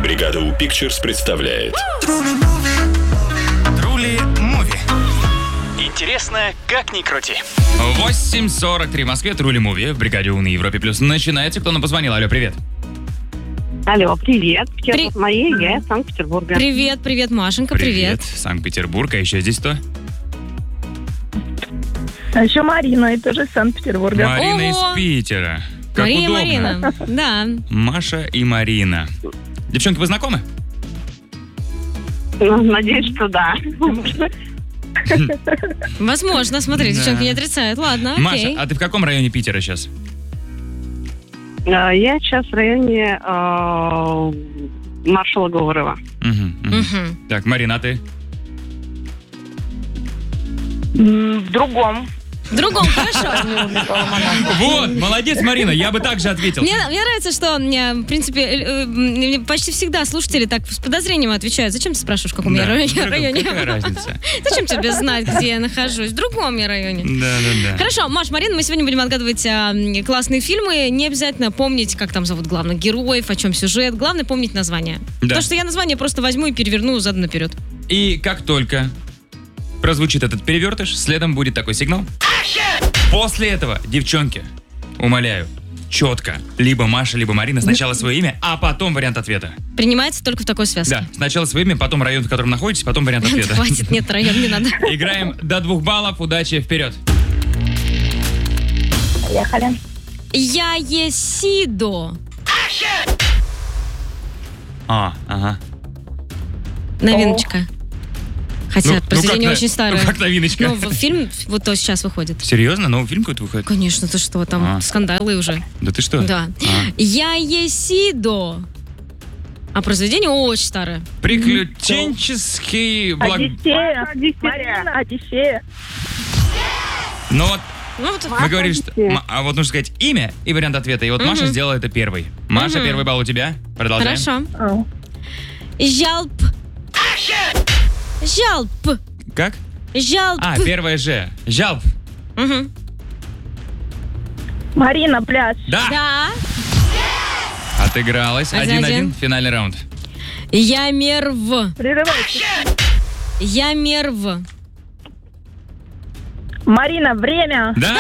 Бригада У Pictures представляет Трули Муви. Интересно, как ни крути. 8:43 в Москве, Трули Муви в бригаде У на Европе Плюс. Начинается. Кто нам позвонил? Алло, привет. Алло, привет. Зовут Мария, я из Санкт-Петербурга. Привет, Машенька, привет. Санкт-Петербург, а еще здесь кто? А еще Марина, и тоже из Санкт-Петербурга. Марина Ого! из Питера. Как удобно. Марина. Да. Маша и Марина. Девчонки, вы знакомы? Надеюсь, что да. Возможно, смотри, Да. девчонки не отрицают. Ладно, окей. Маша, а ты в каком районе Питера сейчас? Я сейчас в районе маршала Говорова. Мгм. Так, Марина, а ты? В другом. В другом, хорошо. Вот, молодец, Марина, я бы так же ответил. Мне нравится, что, в принципе, почти всегда слушатели так с подозрением отвечают. Зачем ты спрашиваешь, в каком я Да, районе? какая разница? Зачем тебе знать, где я нахожусь? В другом я районе. Да. Хорошо, Маш, Марина, мы сегодня будем отгадывать классные фильмы. Не обязательно помнить, как там зовут главных героев, о чем сюжет. Главное помнить название. Да. Потому что я название просто возьму и переверну задом наперед. И как только прозвучит этот перевертыш, следом будет такой сигнал. После этого, девчонки, умоляю, четко, либо Маша, либо Марина, сначала свое имя, а потом вариант ответа. Принимается только в такой связке. Да, сначала свое имя, потом район, в котором находитесь, потом вариант ответа. Хватит, нет, район не надо. Играем до 2 баллов, удачи, вперед. Поехали. Я Есидо. Ага. Новиночка. Хотя Ну, произведение как очень старое. Ну, как новиночка. Ну, фильм вот то сейчас выходит. Серьезно? Новый фильм какой-то выходит? Конечно, ты что, там скандалы уже. Да ты что? Да. Я Есидо. А произведение очень старое. Приключенческий Одиссея. Марина, Одиссея. Ну вот, Ну, вот, мы говорили, что... А вот нужно сказать имя и вариант ответа. И вот Маша сделала это первый. Маша, первый балл у тебя. Продолжаем. хорошо. Жалп. Жалп. Как? Жалп. Первое же. Жалп. Мгм. Марина, пляж. Да. Отыгралась. 1-1. 1-1. Финальный раунд. Я Мерв. Прерывайте. Я Мерв. Марина, время. Да!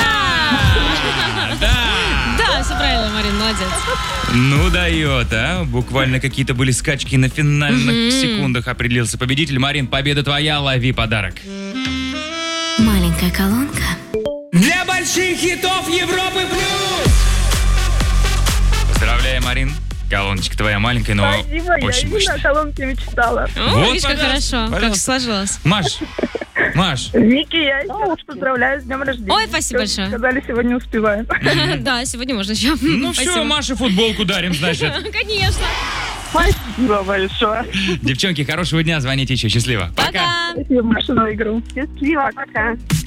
Да, все правильно, Марин, молодец. Ну дает, а? Буквально какие-то были скачки на финальных секундах. Определился победитель. Марин, победа твоя. Лови подарок. Маленькая колонка. Для больших хитов Европы плюс! Поздравляю, Марин. Колоночка твоя маленькая, но Спасибо, я очень именно мощная. о колонке мечтала. О, Вот, видишь, как пожалуйста, хорошо, как пожалуйста. сложилось. Маш, Вики, я еще раз поздравляю с днем рождения. Ой, спасибо Как большое. сказали, сегодня успеваем. Да, сегодня можно еще. ну все, Спасибо. Маше футболку дарим, значит. Конечно. Спасибо большое. Девчонки, хорошего дня, звоните еще. Счастливо. Пока. Спасибо, Маша, за игру. Счастливо, пока.